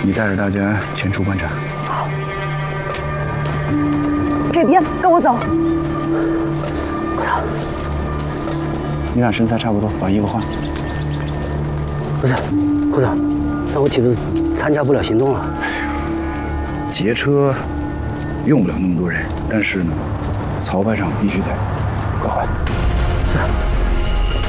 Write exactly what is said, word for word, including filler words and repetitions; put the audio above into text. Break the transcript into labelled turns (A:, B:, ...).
A: 你带着大家前出观察。
B: 好。这边，跟我走。
A: 你俩身材差不多，把衣服换。
C: 不是，科长，那我岂不是参加不了行动了？
A: 劫车用不了那么多人，但是呢，槽排场必须在，快换。
C: 是。